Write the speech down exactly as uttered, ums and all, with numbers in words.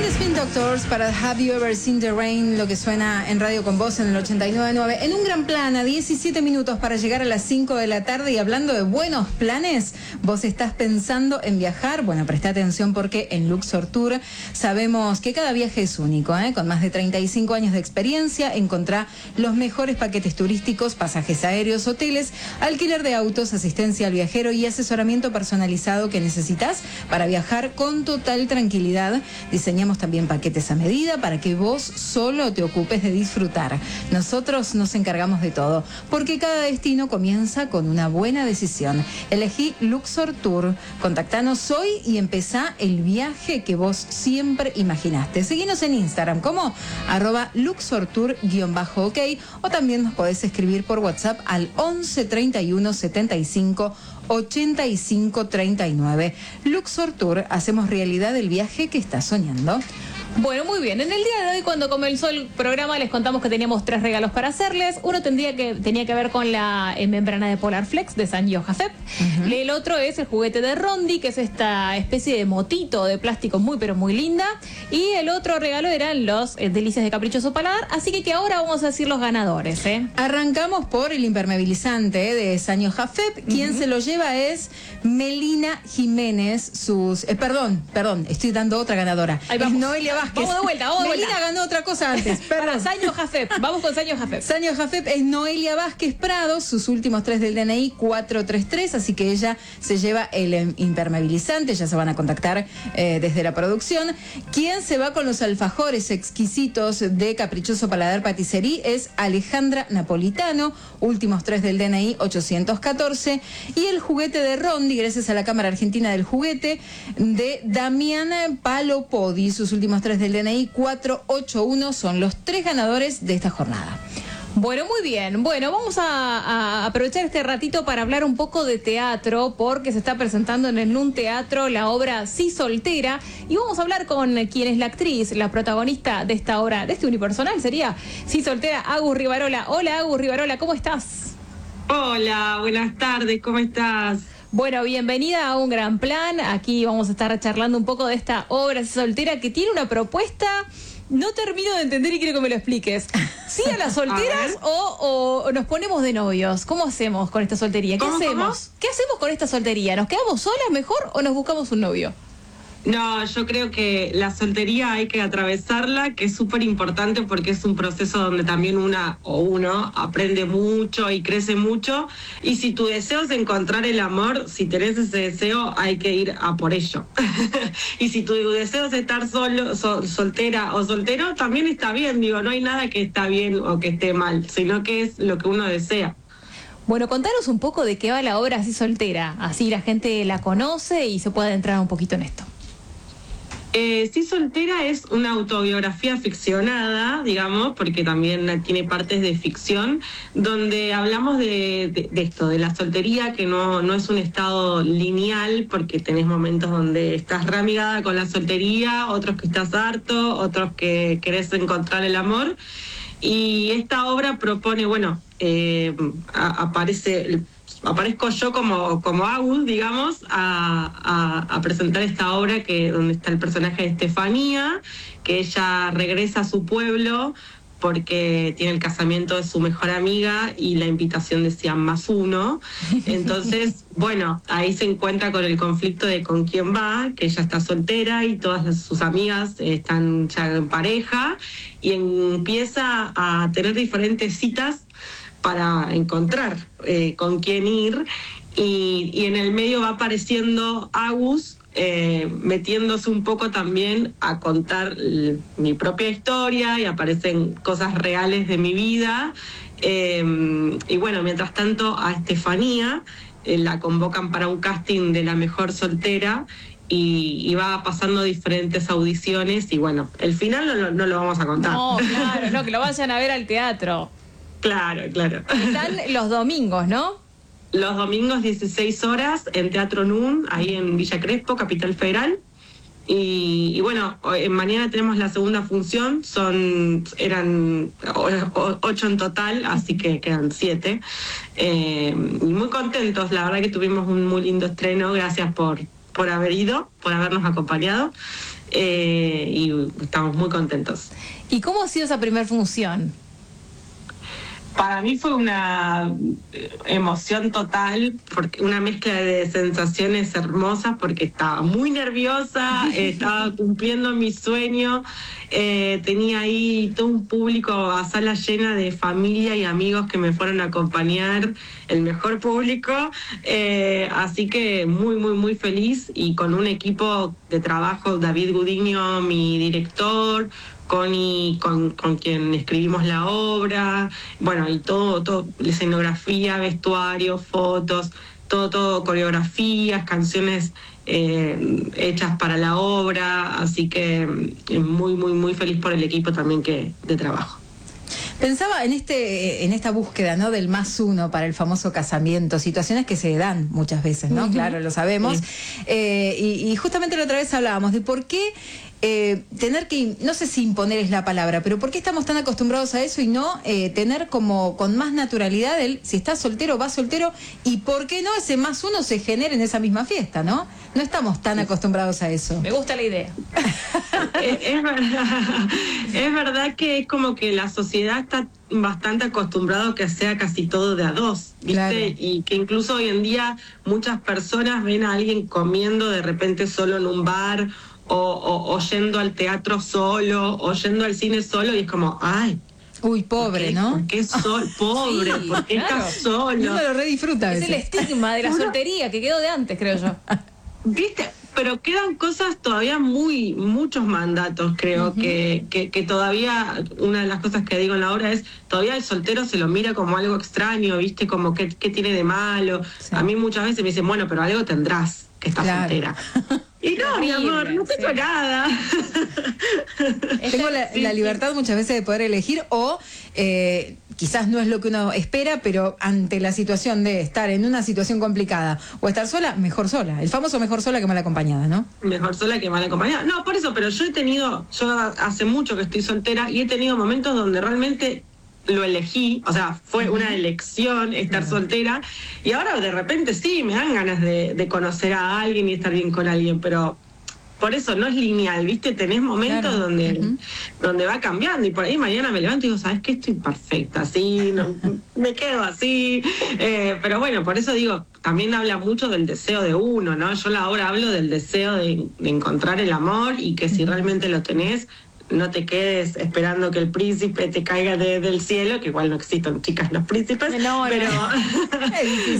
Spin Doctors para Have You Ever Seen the Rain, lo que suena en Radio con Vos en el ochenta y nueve punto nueve. En un gran plan, a diecisiete minutos para llegar a las cinco de la tarde. Y hablando de buenos planes, vos estás pensando en viajar. Bueno, presta atención porque en Luxor Tour sabemos que cada viaje es único, ¿eh? Con más de treinta y cinco años de experiencia, encontrá los mejores paquetes turísticos, pasajes aéreos, hoteles, alquiler de autos, asistencia al viajero y asesoramiento personalizado que necesitas para viajar con total tranquilidad. Diseñamos también paquetes a medida para que vos solo te ocupes de disfrutar. Nosotros nos encargamos de todo, porque cada destino comienza con una buena decisión. Elegí Luxor Tour. Contactanos hoy y empezá el viaje que vos siempre imaginaste. Seguinos en Instagram como arroba luxortour-ok o también nos podés escribir por WhatsApp al once treinta y uno setenta y cinco ochenta y cinco treinta y nueve. Luxor Tour, hacemos realidad el viaje que estás soñando. Bueno, muy bien. En el día de hoy, cuando comenzó el programa, les contamos que teníamos tres regalos para hacerles. Uno tendría que, tenía que ver con la eh, membrana de Polar Flex de Sanyo Jafet. Uh-huh. El otro es el juguete de Rondi, que es esta especie de motito de plástico muy, pero muy linda. Y el otro regalo eran los eh, delicias de Caprichoso Paladar. Así que, que ahora vamos a decir los ganadores, ¿eh? Arrancamos por el impermeabilizante eh, de Sanyo Jafet. Uh-huh. Quien se lo lleva es Melina Jiménez. Sus, eh, perdón, perdón, estoy dando otra ganadora. Ahí vamos. Es Noelia Vázquez. Vamos de vuelta, vamos de Melina vuelta. ganó otra cosa antes. Para Sanyo Jafet. Vamos con Sanyo Jafet. Sanyo Jafet es Noelia Vázquez Prado, sus últimos tres del D N I cuatro tres tres, así que ella se lleva el impermeabilizante, ya se van a contactar eh, desde la producción. Quien se va con los alfajores exquisitos de Caprichoso Paladar Patisserie es Alejandra Napolitano, últimos tres del D N I ochocientos catorce. Y el juguete de Rondi, gracias a la Cámara Argentina del Juguete, de Damián Palopodi, sus últimos tres del D N I cuatrocientos ochenta y uno, son los tres ganadores de esta jornada. Bueno, muy bien. Bueno, vamos a, a aprovechar este ratito para hablar un poco de teatro, porque se está presentando en el N U N Teatro la obra Sí Soltera, y vamos a hablar con quien es la actriz, la protagonista de esta obra, de este unipersonal, sería Sí Soltera, Agus Rivarola. Hola, Agus Rivarola, ¿cómo estás? Hola, buenas tardes, ¿cómo estás? Bueno, bienvenida a Un Gran Plan. Aquí vamos a estar charlando un poco de esta obra Sí Soltera, que tiene una propuesta. No termino de entender y quiero que me lo expliques. ¿Sí a las solteras a o, o nos ponemos de novios? ¿Cómo hacemos con esta soltería? ¿Qué ¿Cómo, hacemos? cómo? ¿Qué hacemos con esta soltería? ¿Nos quedamos solas mejor o nos buscamos un novio? No, yo creo que la soltería hay que atravesarla, que es súper importante porque es un proceso donde también una o uno aprende mucho y crece mucho. Y si tu deseo es encontrar el amor, si tenés ese deseo, hay que ir a por ello. Y si tu deseo es estar solo, sol, soltera o soltero, también está bien. Digo, no hay nada que está bien o que esté mal, sino que es lo que uno desea. Bueno, contanos un poco de qué va la obra Sí Soltera, así la gente la conoce y se puede adentrar un poquito en esto. Eh, Sí Soltera es una autobiografía ficcionada, digamos, porque también tiene partes de ficción, donde hablamos de, de, de esto, de la soltería, que no, no es un estado lineal, porque tenés momentos donde estás reamigada con la soltería, otros que estás harto, otros que querés encontrar el amor. Y esta obra propone, bueno, eh, a, aparece... El, Aparezco yo como, como Agus, digamos, a, a, a presentar esta obra que donde está el personaje de Estefanía, que ella regresa a su pueblo porque tiene el casamiento de su mejor amiga y la invitación decía más uno. Entonces, bueno, ahí se encuentra con el conflicto de con quién va, que ella está soltera y todas las, sus amigas están ya en pareja, y empieza a tener diferentes citas para encontrar eh, con quién ir, y, y en el medio va apareciendo Agus, eh, metiéndose un poco también a contar l- mi propia historia, y aparecen cosas reales de mi vida, eh, y bueno, mientras tanto a Estefanía eh, la convocan para un casting de La Mejor Soltera, Y, y va pasando diferentes audiciones, y bueno, el final no, no lo vamos a contar. No, claro, no, que lo vayan a ver al teatro. Claro, claro. Están los domingos, ¿no? Los domingos dieciséis horas en Teatro N U N, ahí en Villa Crespo, Capital Federal. Y, y bueno, hoy, mañana tenemos la segunda función, son eran o, o, ocho en total, así que quedan siete. Eh, y muy contentos, la verdad que tuvimos un muy lindo estreno, gracias por, por haber ido, por habernos acompañado. eh, y estamos muy contentos. ¿Y cómo ha sido esa primera función? Para mí fue una emoción total, porque una mezcla de sensaciones hermosas, porque estaba muy nerviosa, eh, estaba cumpliendo mi sueño, eh, tenía ahí todo un público a sala llena de familia y amigos que me fueron a acompañar, el mejor público, eh, así que muy, muy, muy feliz, y con un equipo de trabajo, David Gudiño, mi director, Connie, con, con quien escribimos la obra, bueno, y todo, todo, la escenografía, vestuario, fotos, todo, todo, coreografías, canciones eh, hechas para la obra, así que muy, muy, muy feliz por el equipo también que de trabajo. Pensaba en este, en esta búsqueda, ¿no?, del más uno para el famoso casamiento, situaciones que se dan muchas veces, ¿no? Uh-huh. Claro, lo sabemos. Sí. Eh, y, y justamente la otra vez hablábamos de por qué eh, tener que, no sé si imponer es la palabra, pero por qué estamos tan acostumbrados a eso y no eh, tener como con más naturalidad el si estás soltero, vas soltero, y por qué no ese más uno se genera en esa misma fiesta, ¿no? No estamos tan acostumbrados a eso. Me gusta la idea. es, es, verdad, es verdad que es como que la sociedad está bastante acostumbrado a que sea casi todo de a dos, ¿viste? Claro. Y que incluso hoy en día muchas personas ven a alguien comiendo de repente solo en un bar, o, o, o yendo al teatro solo, o yendo al cine solo, y es como, ay, uy, pobre, ¿por qué, ¿no? ¿Por qué sol, pobre? Sí, ¿por qué claro. estás solo? Uno lo re disfruta. Es el estigma de la soltería que quedó de antes, creo yo. ¿Viste? Pero quedan cosas todavía muy, muchos mandatos, creo, uh-huh. que, que, que todavía, una de las cosas que digo en la obra es, todavía el soltero se lo mira como algo extraño, ¿viste? Como, ¿qué, qué tiene de malo? Sí. A mí muchas veces me dicen, bueno, pero algo tendrás, que estás claro. soltera. Y no, mi amor, no tengo sí. nada. Tengo la, la libertad muchas veces de poder elegir, o eh, quizás no es lo que uno espera, pero ante la situación de estar en una situación complicada o estar sola, mejor sola. El famoso mejor sola que mal acompañada, ¿no? Mejor sola que mal acompañada. No, por eso, pero yo he tenido, yo hace mucho que estoy soltera y he tenido momentos donde realmente lo elegí, o sea, fue una elección estar uh-huh. soltera, y ahora de repente sí, me dan ganas de, de conocer a alguien y estar bien con alguien, pero por eso no es lineal, ¿viste? Tenés momentos claro. donde, uh-huh. donde va cambiando, y por ahí mañana me levanto y digo, ¿sabes qué? Estoy perfecta, así, no, me quedo así, eh, pero bueno, por eso digo, también habla mucho del deseo de uno, ¿no? Yo ahora hablo del deseo de, de encontrar el amor, y que si uh-huh. realmente lo tenés, no te quedes esperando que el príncipe te caiga de, del cielo, que igual no existen, chicas, los príncipes, no, pero... No.